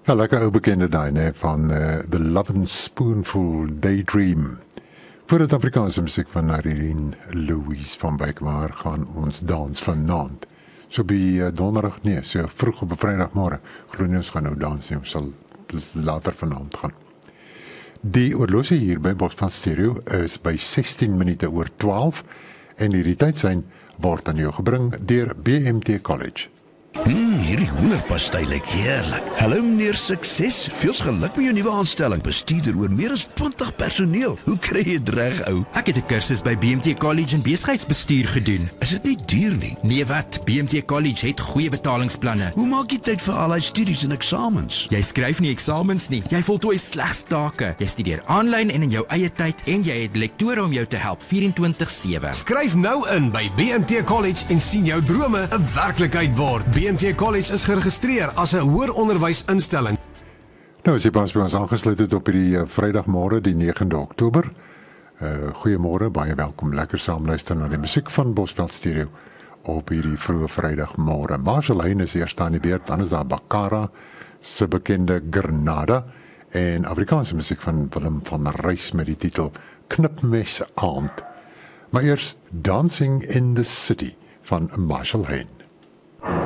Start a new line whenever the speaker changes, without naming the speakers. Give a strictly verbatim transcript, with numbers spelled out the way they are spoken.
'n lekker ou bekende daai, né, van uh, The Love and Spoonful Daydream. Voor het Afrikaanse musiek van Irene Louise van Wyk, waar gaan ons dans vanaand. So by uh, donderdag, nee, so vroeg op 'n Vrydagmôre. Glo nie ons gaan nou dans nie, ons sal later vanaand gaan. Die oorlosie hier by Bosveld Stereo is by sestien minute oor twaalf en hierdie tydsyn word aan jou gebring deur B M T College.
Hmm, hierdie hoenderpastei lyk heerlik. Hallo meneer Sukses, veels geluk met jou nuwe aanstelling. Bestuurder oor meer as twintig personeel. Hoe kry jy dit reg, ou?
Ek het 'n kursus by B M T College in besigheidsbestuur gedoen.
Is dit nie duur nie?
Nee wat, B M T College het goeie betalingsplanne.
Hoe maak jy tyd vir al die studies en eksamens?
Jy skryf nie eksamens nie. Jy voltooi slegs take. Jy studeer aanlyn en in jou eie tyd en jy het lektore om jou te help vyf-en-twintig sewe.
Skryf nou in by B M T College en sien jou drome 'n werklikheid word. B M T College is geregistreer as 'n hoër onderwysinstelling.
Nou as jy pas by ons aangesluit het op hierdie uh, Vrydagmôre die negende Oktober. Uh, goeiemôre, baie welkom. Lekker saam luister na die musiek van Bosveld Stereo op hierdie vroeë Vrydagmôre. Marshall Hein is eerst aan die beurt, dan is daar Bakara se bekende Granada en Afrikaanse musiek van Willem van Reis met die titel Knipmes Aand. Maar eers Dancing in the City van Marshall Hein.